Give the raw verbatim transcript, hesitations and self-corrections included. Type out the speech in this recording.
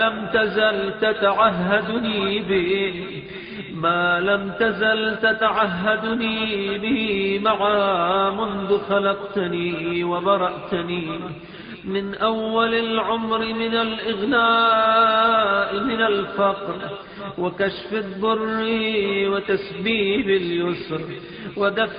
لم تزل تتعهدني به ما لم تزل تتعهدني به معا منذ خلقتني وبرأتني من أول العمر من الإغناء من الفقر وكشف الضر وتسبيب اليسر ودفع